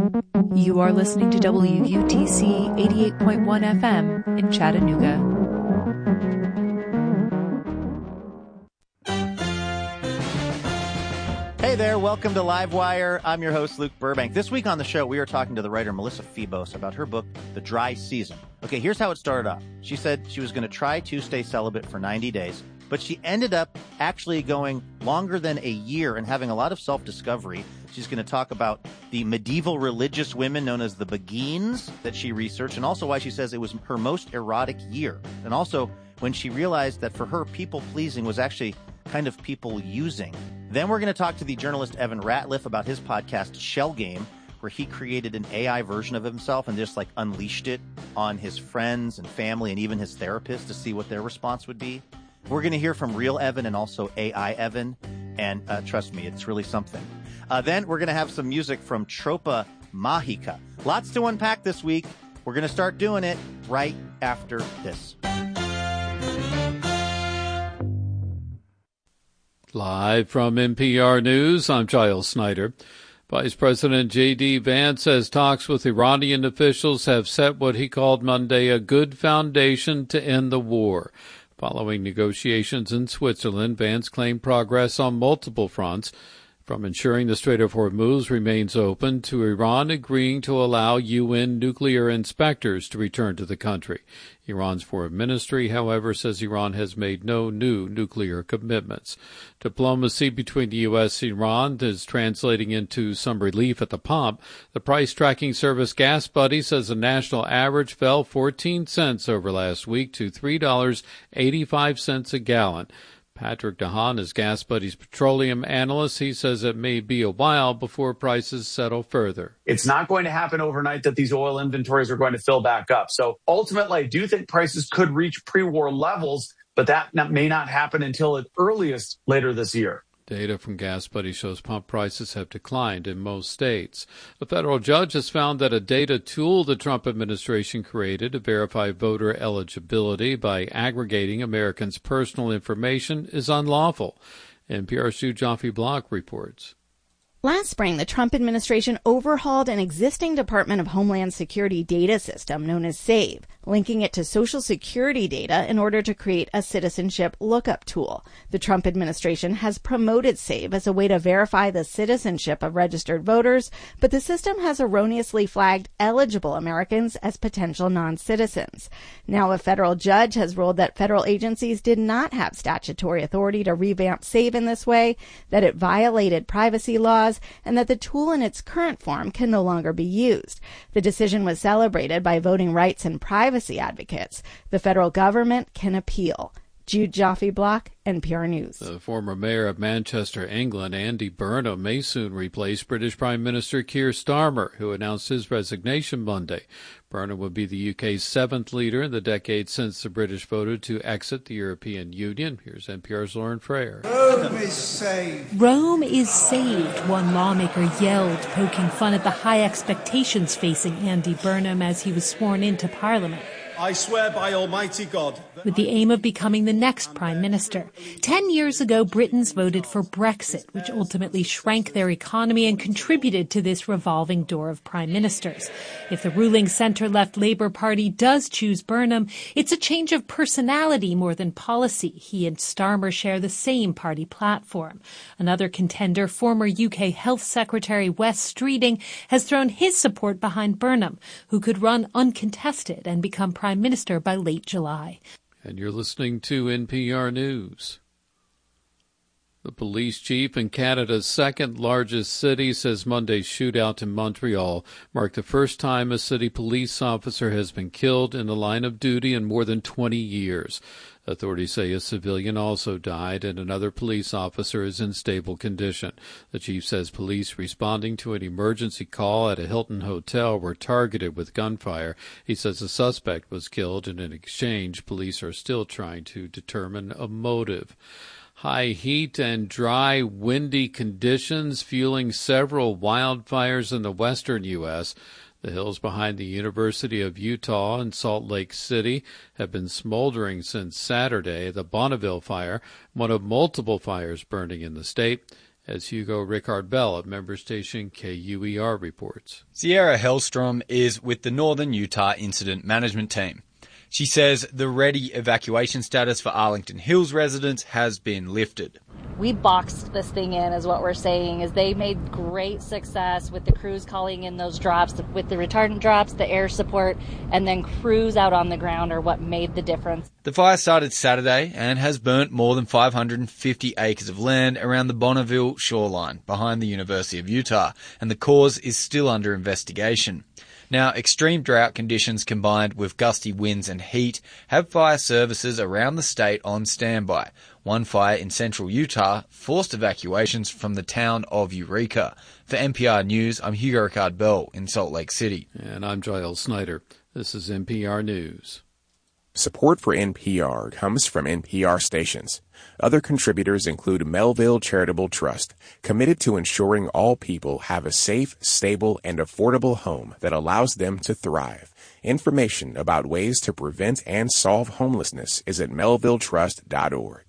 You are listening to WUTC 88.1 FM in Chattanooga. Hey there, welcome to Livewire. I'm your host, Luke Burbank. This week on the show, we are talking to the writer Melissa Febos about her book, The Dry Season. Okay, here's how it started off. She said she was going to try to stay celibate for 90 days, but she ended up actually going longer than a year and having a lot of self-discovery. She's going to talk about the medieval religious women known as the Beguines that she researched, and also why she says it was her most erotic year. And also when she realized that for her, people-pleasing was actually kind of people-using. Then we're going to talk to the journalist Evan Ratliff about his podcast, Shell Game, where he created an AI version of himself and just unleashed it on his friends and family and even his therapist to see what their response would be. We're going to hear from real Evan and also AI Evan, and trust me, it's really something. Then we're going to have some music from Tropa Mágica. Lots to unpack this week. We're going to start doing it right after this. Live from NPR News, I'm Giles Snyder. Vice President J.D. Vance says talks with Iranian officials have set what he called Monday a good foundation to end the war. Following negotiations in Switzerland, Vance claimed progress on multiple fronts, from ensuring the Strait of Hormuz remains open to Iran agreeing to allow UN nuclear inspectors to return to the country. Iran's foreign ministry, however, says Iran has made no new nuclear commitments. Diplomacy between the U.S. and Iran is translating into some relief at the pump. The price tracking service Gas Buddy says the national average fell 14 cents over last week to $3.85 a gallon. Patrick DeHaan is Gas Buddy's petroleum analyst. He says it may be a while before prices settle further. It's not going to happen overnight that these oil inventories are going to fill back up. So ultimately, I do think prices could reach pre-war levels, but that may not happen until at earliest later this year. Data from Gas Buddy shows pump prices have declined in most states. A federal judge has found that a data tool the Trump administration created to verify voter eligibility by aggregating Americans' personal information is unlawful. NPR's Sue Joffe-Block reports. Last spring, the Trump administration overhauled an existing Department of Homeland Security data system known as SAVE, linking it to Social Security data in order to create a citizenship lookup tool. The Trump administration has promoted SAVE as a way to verify the citizenship of registered voters, but the system has erroneously flagged eligible Americans as potential non-citizens. Now, a federal judge has ruled that federal agencies did not have statutory authority to revamp SAVE in this way, that it violated privacy laws, and that the tool in its current form can no longer be used. The decision was celebrated by voting rights and privacy advocates. The federal government can appeal. Jude Joffe-Block, NPR News. The former mayor of Manchester, England, Andy Burnham, may soon replace British Prime Minister Keir Starmer, who announced his resignation Monday. Burnham would be the UK's seventh leader in the decade since the British voted to exit the European Union. Here's NPR's Lauren Frayer. Rome is saved. Rome is saved, one lawmaker yelled, poking fun at the high expectations facing Andy Burnham as he was sworn into Parliament. I swear by Almighty God. With the aim of becoming the next prime minister. 10 years ago, Britons voted for Brexit, which ultimately shrank their economy and contributed to this revolving door of prime ministers. If the ruling centre-left Labour Party does choose Burnham, it's a change of personality more than policy. He and Starmer share the same party platform. Another contender, former UK Health Secretary Wes Streeting, has thrown his support behind Burnham, who could run uncontested and become prime minister by late July. And you're listening to NPR News. The police chief in Canada's second largest city says Monday's shootout in Montreal marked the first time a city police officer has been killed in the line of duty in more than 20 years. Authorities say a civilian also died and another police officer is in stable condition. The chief says police responding to an emergency call at a Hilton hotel were targeted with gunfire. He says the suspect was killed in an exchange. Police are still trying to determine a motive. High heat and dry, windy conditions fueling several wildfires in the western U.S. The hills behind the University of Utah and Salt Lake City have been smoldering since Saturday. The Bonneville fire, one of multiple fires burning in the state. as Hugo Ricard-Bell of member station KUER reports. Sierra Hellstrom is with the Northern Utah Incident Management Team. She says the ready evacuation status for Arlington Hills residents has been lifted. We boxed this thing in, is what we're saying, is they made great success with the crews calling in those drops, with the retardant drops, the air support, and then crews out on the ground are what made the difference. The fire started Saturday and has burnt more than 550 acres of land around the Bonneville shoreline behind the University of Utah, and the cause is still under investigation. Now, extreme drought conditions combined with gusty winds and heat have fire services around the state on standby. One fire in central Utah forced evacuations from the town of Eureka. For NPR News, I'm Hugo Ricard-Bell in Salt Lake City. And I'm Giles Snyder. This is NPR News. Support for NPR comes from NPR stations. Other contributors include Melville Charitable Trust, committed to ensuring all people have a safe, stable, and affordable home that allows them to thrive. Information about ways to prevent and solve homelessness is at melvilletrust.org.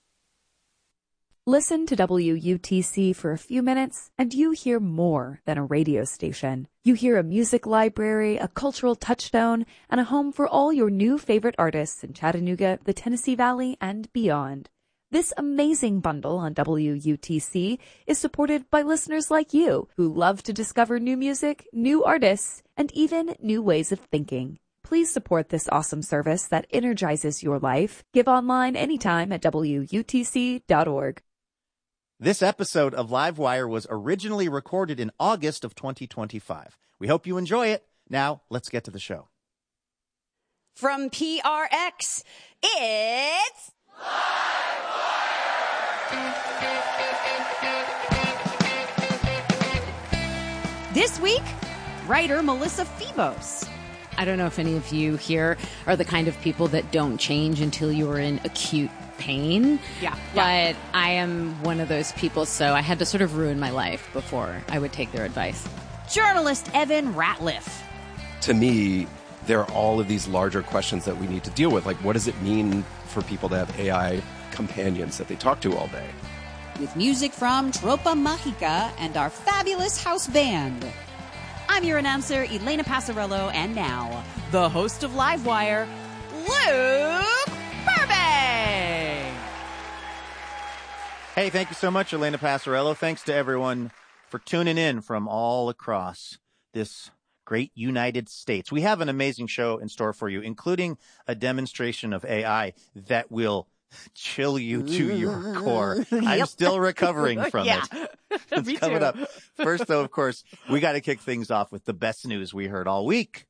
Listen to WUTC for a few minutes, and you hear more than a radio station. You hear a music library, a cultural touchstone, and a home for all your new favorite artists in Chattanooga, the Tennessee Valley, and beyond. This amazing bundle on WUTC is supported by listeners like you who love to discover new music, new artists, and even new ways of thinking. Please support this awesome service that energizes your life. Give online anytime at WUTC.org. This episode of Livewire was originally recorded in August of 2025. We hope you enjoy it. Now, let's get to the show. From PRX, it's Livewire! This week, writer Melissa Febos. I don't know if any of you here are the kind of people that don't change until you are in acute pain. Yeah. But I am one of those people, so I had to sort of ruin my life before I would take their advice. Journalist Evan Ratliff. To me, there are all of these larger questions that we need to deal with. Like, what does it mean for people to have AI companions that they talk to all day? With music from Tropa Mágica and our fabulous house band. I'm your announcer, Elena Passarello, and now, the host of Livewire, Luke Burbank! Hey, thank you so much, Elena Passarello. Thanks to everyone for tuning in from all across this great United States. We have an amazing show in store for you, including a demonstration of AI that will chill you to your core. Yep. I'm still recovering from it. It's coming up. First, though, of course, we got to kick things off with the best news we heard all week.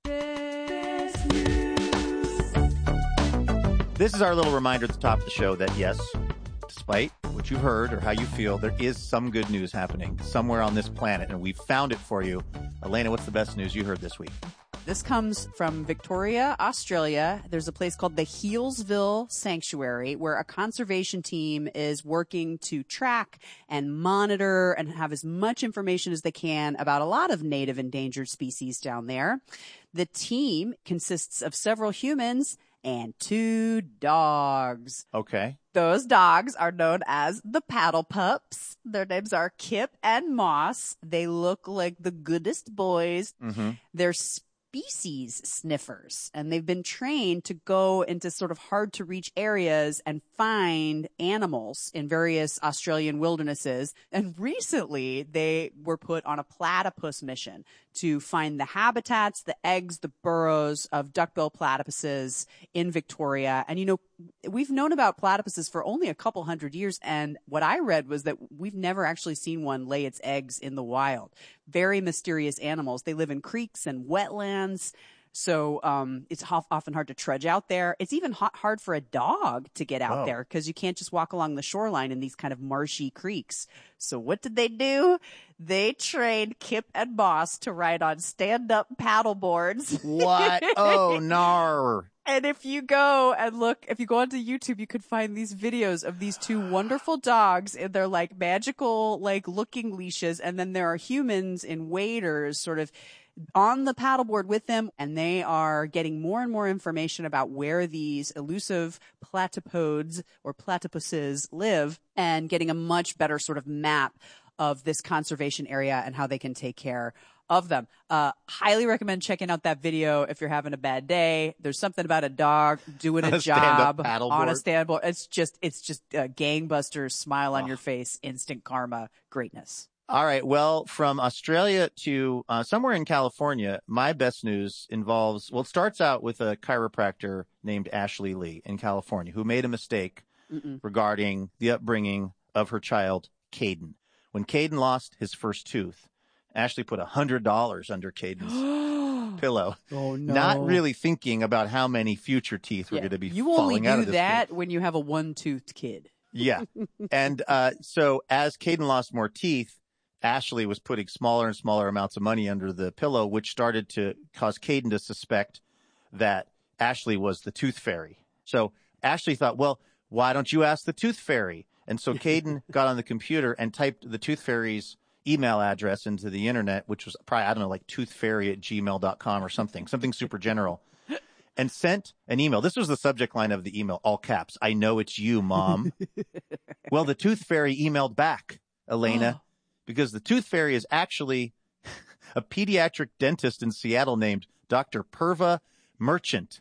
This is our little reminder at the top of the show that, yes, despite what you've heard or how you feel, there is some good news happening somewhere on this planet, and we've found it for you. Elena, what's the best news you heard this week? This comes from Victoria, Australia. There's a place called the Healesville Sanctuary where a conservation team is working to track and monitor and have as much information as they can about a lot of native endangered species down there. The team consists of several humans and 2 dogs. Okay. Those dogs are known as the Paddle Pups. Their names are Kip and Moss. They look like the goodest boys. Mm-hmm. They're species sniffers, and they've been trained to go into sort of hard to reach areas and find animals in various Australian wildernesses. And recently they were put on a platypus mission to find the habitats, the eggs, the burrows of duckbill platypuses in Victoria. And, you know, we've known about platypuses for only a couple hundred years. And what I read was that we've never actually seen one lay its eggs in the wild. Very mysterious animals. They live in creeks and wetlands. So it's often hard to trudge out there. It's even hard for a dog to get out there because you can't just walk along the shoreline in these kind of marshy creeks. So what did they do? They trained Kip and Moss to ride on stand-up paddle boards. What? Oh, no. And if you go onto YouTube, you could find these videos of these two wonderful dogs in their like magical, like looking leashes. And then there are humans in waders sort of on the paddleboard with them. And they are getting more and more information about where these elusive platypodes or platypuses live and getting a much better sort of map of this conservation area and how they can take care of them. Highly recommend checking out that video if you're having a bad day. There's something about a dog doing a job on a stand-up. It's just a gangbusters, smile on your face, instant karma, greatness. All right. Well, from Australia to somewhere in California, my best news involves, it starts out with a chiropractor named Ashley Lee in California who made a mistake regarding the upbringing of her child, Caden. When Caden lost his first tooth, Ashley put $100 under Caden's pillow. Oh, no. Not really thinking about how many future teeth were going to be falling out of this. You only do that when you have a one-toothed kid. Yeah. And so as Caden lost more teeth, Ashley was putting smaller and smaller amounts of money under the pillow, which started to cause Caden to suspect that Ashley was the tooth fairy. So Ashley thought, well, why don't you ask the tooth fairy? And so Caden got on the computer and typed the tooth fairy's email address into the internet, which was probably, I don't know, like toothfairy@gmail.com or something super general, and sent an email. This was the subject line of the email, all caps. I know it's you, Mom. Well, the tooth fairy emailed back, Elena, because the tooth fairy is actually a pediatric dentist in Seattle named Dr. Purva Merchant,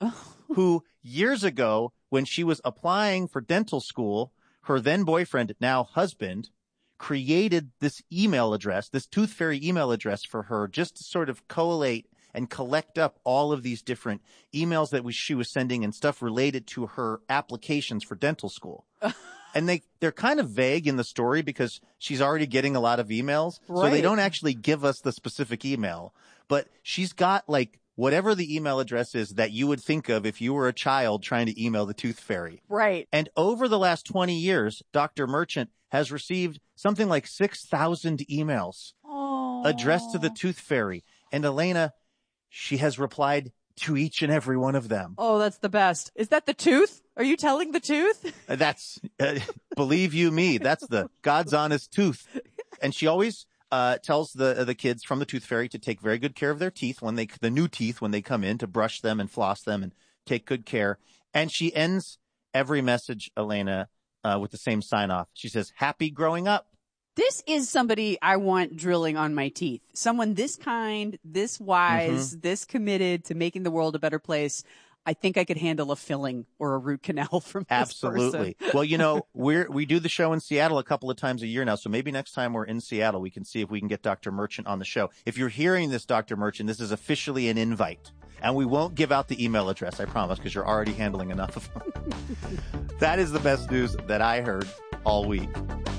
who years ago, when she was applying for dental school, her then boyfriend, now husband, created this email address, this tooth fairy email address for her, just to sort of collate and collect up all of these different emails that she was sending and stuff related to her applications for dental school. And they're kind of vague in the story because she's already getting a lot of emails. Right. So they don't actually give us the specific email, but she's got like whatever the email address is that you would think of if you were a child trying to email the tooth fairy. Right. And over the last 20 years, Dr. Merchant has received something like 6,000 emails addressed to the tooth fairy. And Elena, she has replied to each and every one of them. Oh, that's the best. Is that the tooth? Are you telling the tooth? That's, believe you me, that's the God's honest tooth. And she always tells the kids from the tooth fairy to take very good care of their teeth the new teeth when they come in, to brush them and floss them and take good care. And she ends every message, Elena, with the same sign off. She says, "Happy growing up." This is somebody I want drilling on my teeth. Someone this kind, this wise, this committed to making the world a better place. I think I could handle a filling or a root canal from this Absolutely. person. Well, you know, we do the show in Seattle a couple of times a year now. So maybe next time we're in Seattle, we can see if we can get Dr. Merchant on the show. If you're hearing this, Dr. Merchant, this is officially an invite. And we won't give out the email address, I promise, because you're already handling enough of them. That is the best news that I heard all week.